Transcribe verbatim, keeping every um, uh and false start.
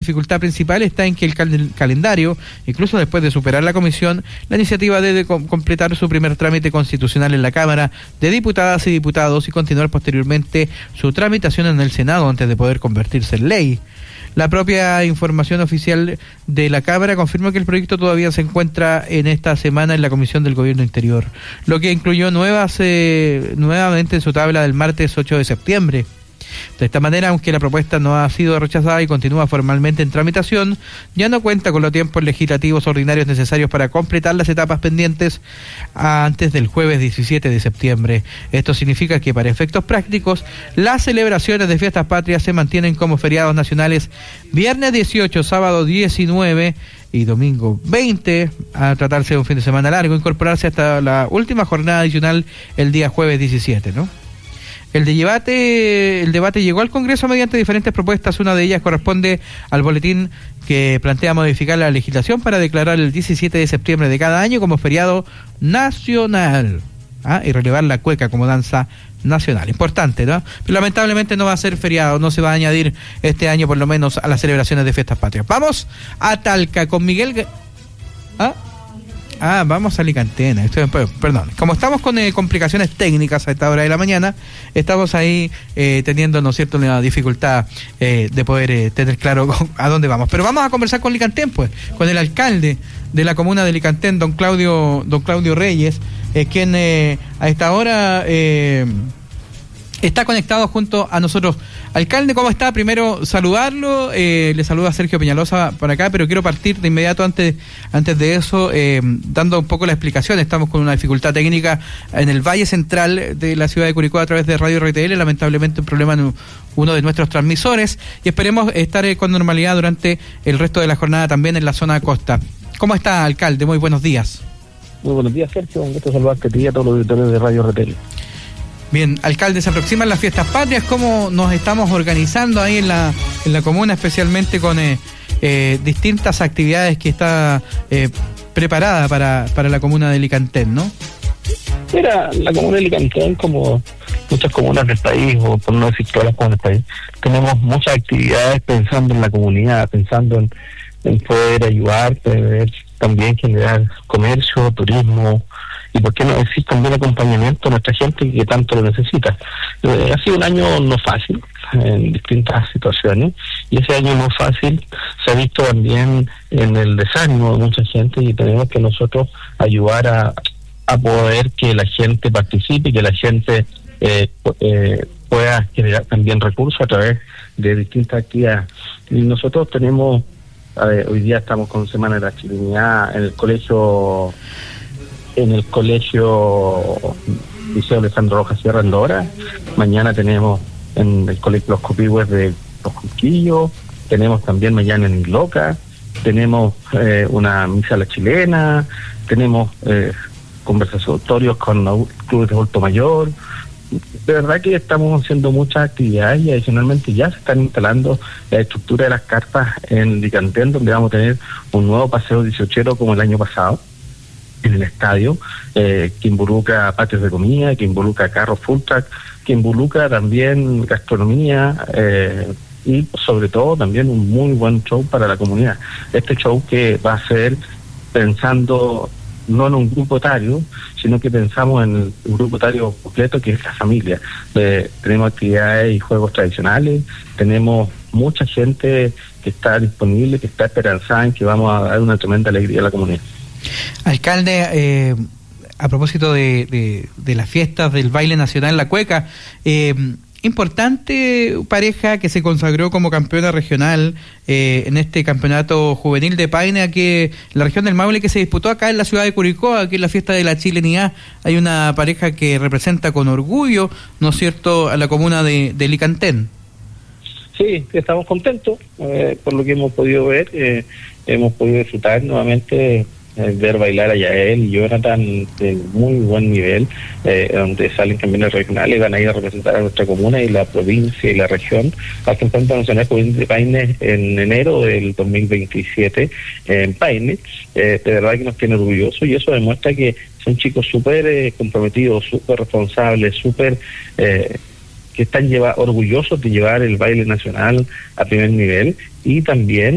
dificultad principal está en que el cal- calendario, incluso después de superar la comisión, la iniciativa debe com- completar su primer trámite constitucional en la Cámara de Diputadas y Diputados y continuar posteriormente su tramitación en el Senado antes de poder convertirse en ley. La propia información oficial de la Cámara confirma que el proyecto todavía se encuentra en esta semana en la Comisión del Gobierno Interior, lo que incluyó nuevas eh, nuevamente en su tabla del martes ocho de septiembre. De esta manera, aunque la propuesta no ha sido rechazada y continúa formalmente en tramitación, ya no cuenta con los tiempos legislativos ordinarios necesarios para completar las etapas pendientes antes del jueves diecisiete de septiembre. Esto significa que, para efectos prácticos, las celebraciones de fiestas patrias se mantienen como feriados nacionales viernes dieciocho, sábado diecinueve y domingo veinte, a tratarse de un fin de semana largo, incorporarse hasta la última jornada adicional el día jueves diecisiete, ¿no? El debate, el debate llegó al Congreso mediante diferentes propuestas. Una de ellas corresponde al boletín que plantea modificar la legislación para declarar el diecisiete de septiembre de cada año como feriado nacional, ¿ah? y relevar la cueca como danza nacional. Importante, ¿no? Pero lamentablemente no va a ser feriado, no se va a añadir este año por lo menos a las celebraciones de fiestas patrias. Vamos a Talca con Miguel... ¿Ah? Ah, vamos a Alicantena. Esto, perdón, como estamos con eh, complicaciones técnicas a esta hora de la mañana, estamos ahí eh, teniendo, ¿no es cierto?, una dificultad eh, de poder eh, tener claro a dónde vamos. Pero vamos a conversar con Alicantén, pues, con el alcalde de la comuna de Alicantén, don Claudio, don Claudio Reyes, eh, quien eh, a esta hora eh, está conectado junto a nosotros. Alcalde, ¿cómo está? Primero saludarlo, eh, le saluda Sergio Peñalosa por acá, pero quiero partir de inmediato antes antes de eso, eh, dando un poco la explicación. Estamos con una dificultad técnica en el Valle Central de la ciudad de Curicó a través de Radio R T L, lamentablemente un problema en uno de nuestros transmisores, y esperemos estar eh, con normalidad durante el resto de la jornada también en la zona costa. ¿Cómo está, alcalde? Muy buenos días. Muy buenos días, Sergio, un gusto saludarte a ti y a todos los auditores de Radio R T L. Bien, alcalde, se aproximan las fiestas patrias. ¿Cómo nos estamos organizando ahí en la en la comuna, especialmente con eh, eh, distintas actividades que está eh, preparada para, para la comuna de Alicantén, ¿no? Mira, la comuna de Alicantén, como muchas comunas del país, o por no decir todas las comunas del país, tenemos muchas actividades pensando en la comunidad, pensando en, en poder ayudar, poder también generar comercio, turismo, y por qué no decir también acompañamiento a nuestra gente que tanto lo necesita. Eh, ha sido un año no fácil en distintas situaciones, y ese año no fácil se ha visto también en el desánimo de mucha gente, y tenemos que nosotros ayudar a, a poder que la gente participe, que la gente eh, eh, pueda generar también recursos a través de distintas actividades. Y nosotros tenemos, a ver, hoy día estamos con Semana de la Chilenidad en el colegio en el colegio Liceo Alejandro Rojas Sierra en Lora. Mañana tenemos en el colegio Los Copihue de Los Conquillos, tenemos también mañana en Isloca, tenemos eh, una misa a la chilena, tenemos eh, conversatorios con clubes de adulto mayor. De verdad que estamos haciendo muchas actividades, y adicionalmente ya se están instalando la estructura de las carpas en Alicantén, donde vamos a tener un nuevo paseo dieciochero como el año pasado en el estadio, eh, que involucra patios de comida, que involucra carros full track, que involucra también gastronomía, eh, y sobre todo también un muy buen show para la comunidad. Este show que va a ser pensando no en un grupo etario, sino que pensamos en el grupo etario completo, que es la familia. Eh, tenemos actividades y juegos tradicionales, tenemos mucha gente que está disponible, que está esperanzada en que vamos a dar una tremenda alegría a la comunidad. Alcalde, eh, a propósito de, de, de las fiestas del baile nacional, la cueca, eh, importante pareja que se consagró como campeona regional eh, en este campeonato juvenil de Paine, aquí en la región del Maule, que se disputó acá en la ciudad de Curicó, aquí en la fiesta de la chilenidad. Hay una pareja que representa con orgullo, ¿no es cierto?, a la comuna de, de Alicantén. Sí, estamos contentos eh, por lo que hemos podido ver, eh, hemos podido disfrutar nuevamente, eh, ver bailar a Yael y Jonathan de muy buen nivel, eh, donde salen campeones regionales, van a ir a representar a nuestra comuna y la provincia y la región al Campeonato Nacional Juvenil de Paine en enero del dos mil veintisiete en Paine. Eh, de verdad que nos tiene orgullosos, y eso demuestra que son chicos súper eh, comprometidos, súper responsables, súper... Eh, que están lleva, orgullosos de llevar el baile nacional a primer nivel, y también